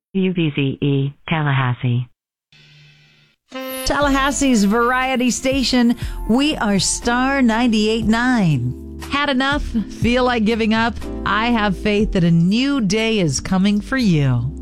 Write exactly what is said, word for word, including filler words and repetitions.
U V Z E, Tallahassee. Tallahassee's variety station. We are Star ninety-eight point nine. Had enough? Feel like giving up? I have faith that a new day is coming for you.